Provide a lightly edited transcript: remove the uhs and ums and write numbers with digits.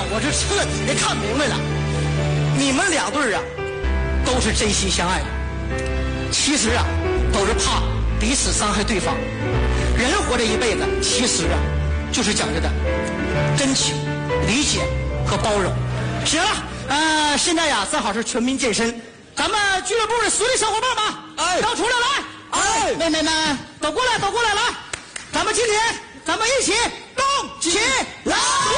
我这彻底的看明白了，你们两对啊，都是真心相爱的，其实啊，都是怕彼此伤害对方。人活这一辈子，其实啊，就是讲究的真情、理解和包容。行了，现在呀，正好是全民健身，咱们俱乐部的所有小伙伴们， 哎， 都出来来， 哎， 妹妹们都过来，都过来，来，咱们今天咱们一起动起来。